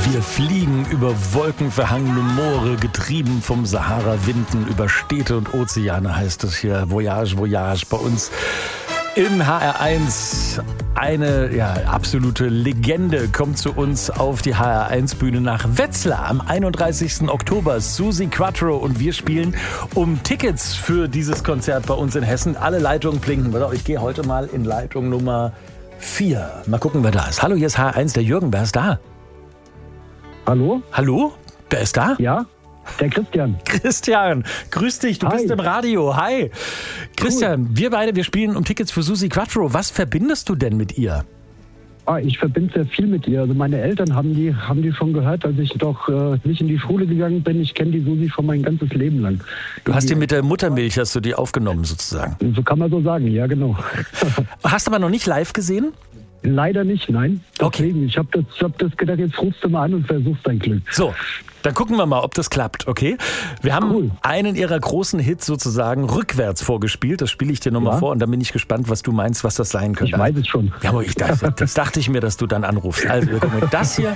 Wir fliegen über wolkenverhangene Moore, getrieben vom Sahara-Winden, über Städte und Ozeane, heißt es hier. Voyage, Voyage bei uns in HR1. Eine absolute Legende kommt zu uns auf die HR1-Bühne nach Wetzlar am 31. Oktober. Suzi Quatro und wir spielen um Tickets für dieses Konzert bei uns in Hessen. Alle Leitungen blinken. Ich gehe heute mal in Leitung Nummer 4. Mal gucken, wer da ist. Hallo, hier ist HR1, der Jürgen. Wer ist da? Hallo? Hallo? Wer ist da? Ja, der Christian. Christian, grüß dich, du Hi. bist im Radio. Hi. Christian, wir spielen um Tickets für Suzi Quatro. Was verbindest du denn mit ihr? Ich verbinde sehr viel mit ihr. Also meine Eltern haben die schon gehört, als ich doch nicht in die Schule gegangen bin. Ich kenne die Suzi schon mein ganzes Leben lang. Du hast die mit der Muttermilch, hast du die aufgenommen sozusagen. So kann man so sagen, ja genau. Hast du aber noch nicht live gesehen? Leider nicht, nein. Okay. Deswegen, ich hab das gedacht, jetzt rufst du mal an und versuchst dein Glück. So, dann gucken wir mal, ob das klappt, okay? Wir haben einen ihrer großen Hits sozusagen rückwärts vorgespielt. Das spiele ich dir nochmal vor und dann bin ich gespannt, was du meinst, was das sein könnte. Ich weiß es schon. Ja, aber das dachte ich mir, dass du dann anrufst. Also, wir gucken das hier.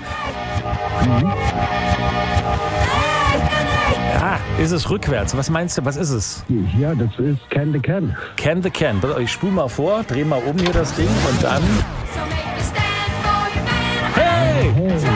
Ja, ist es rückwärts? Was meinst du, was ist es? Ja, das ist Can the Can. Can the Can. Ich spule mal vor, dreh mal um hier das Ding und dann... Hey!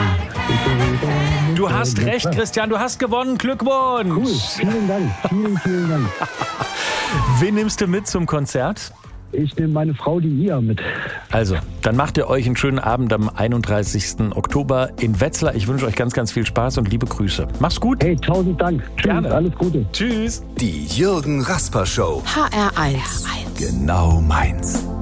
Du hast recht, Christian, du hast gewonnen. Glückwunsch! Cool, vielen Dank. Vielen Dank. Wen nimmst du mit zum Konzert? Ich nehme meine Frau, die Ia, mit. Also, dann macht ihr euch einen schönen Abend am 31. Oktober in Wetzlar. Ich wünsche euch ganz, ganz viel Spaß und liebe Grüße. Mach's gut. Hey, 1000 Dank. Tschüss, Gerne. alles Gute. Tschüss. Die Jürgen Rasper Show. HR1. Genau meins.